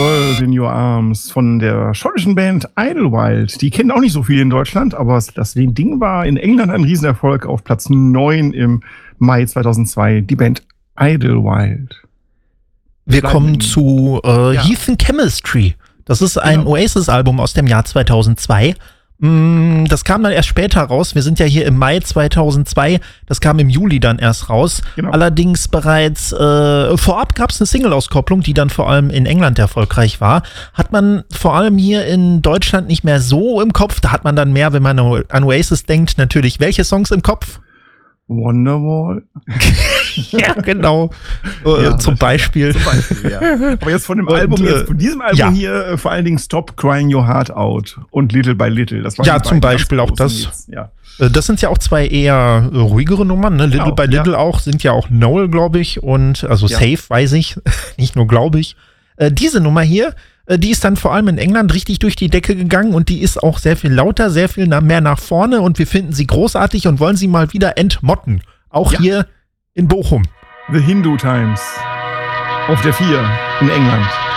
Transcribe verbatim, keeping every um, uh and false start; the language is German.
World in Your Arms von der schottischen Band Idlewild. Die kennen auch nicht so viel in Deutschland, aber das Ding war in England ein Riesenerfolg. Auf Platz neun im Mai zweitausendzwei, die Band Idlewild. Wir kommen zu äh, ja. Heathen Chemistry. Das ist ein genau. Oasis-Album aus dem Jahr zweitausendzwei. Das kam dann erst später raus. Wir sind ja hier im Mai zweitausendzwei. Das kam im Juli dann erst raus. Genau. Allerdings bereits äh, vorab gab es eine Single-Auskopplung, die dann vor allem in England erfolgreich war. Hat man vor allem hier in Deutschland nicht mehr so im Kopf. Da hat man dann mehr, wenn man an Oasis denkt, natürlich welche Songs im Kopf? Wonderwall. Ja, genau. Ja, zum Beispiel. Zum Beispiel, ja. Aber jetzt von dem und, Album, jetzt von diesem Album ja. hier äh, vor allen Dingen Stop Crying Your Heart Out und Little by Little. Das war ja, zum Beispiel auch das. Ja. Das sind ja auch zwei eher äh, ruhigere Nummern, ne? Little genau, by Little ja. auch, sind ja auch Noel, glaube ich, und also ja. Safe, weiß ich, nicht nur glaube ich. Äh, diese Nummer hier, äh, die ist dann vor allem in England richtig durch die Decke gegangen und die ist auch sehr viel lauter, sehr viel na- mehr nach vorne und wir finden sie großartig und wollen sie mal wieder entmotten. Auch ja. hier in Bochum. The Hindu Times. Auf der vier in England.